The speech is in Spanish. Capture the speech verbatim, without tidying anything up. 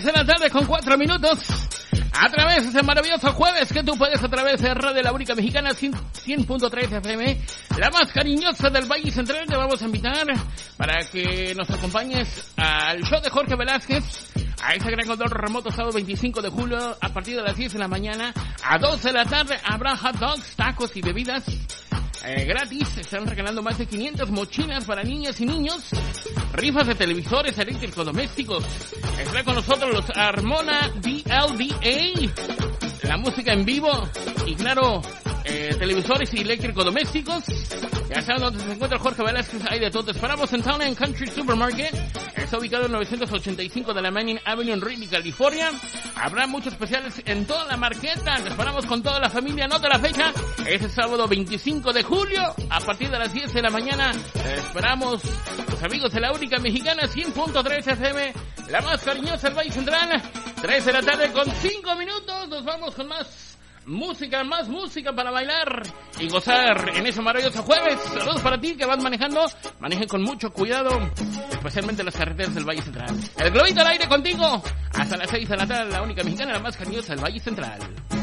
de la tarde con cuatro minutos. A través de ese maravilloso jueves que tú puedes a través de Radio La Única Mexicana cien punto tres F M, la más cariñosa del Valle Central. Te vamos a invitar para que nos acompañes al show de Jorge Velázquez, a ese gran control remoto, sábado veinticinco de julio, a partir de las diez de la mañana a doce de la tarde. Habrá hot dogs, tacos y bebidas eh, gratis. Se están regalando más de quinientas mochilas para niñas y niños, rifas de televisores electrodomésticos. Estará con nosotros los Armona D L D A, la música en vivo y claro, eh, televisores y electrodomésticos. Ya saben dónde se encuentra Jorge Velázquez, hay de todo. Te esperamos en Town and Country Supermarket. Está ubicado en novecientos ochenta y cinco de la Manning Avenue en Reedy, California. Habrá muchos especiales en toda la marqueta. Te esperamos con toda la familia. Anota la fecha. Ese sábado veinticinco de julio, a partir de las diez de la mañana. Te esperamos, los amigos de La Única Mexicana cien punto tres F M, la más cariñosa del Valle Central. tres de la tarde con cinco minutos. Nos vamos con más música, más música para bailar y gozar en ese maravilloso jueves. Saludos para ti que vas manejando. Manejen con mucho cuidado, especialmente las carreteras del Valle Central. El globito al aire contigo hasta las seis de la tarde. La Única Mexicana, la más cariñosa del Valle Central.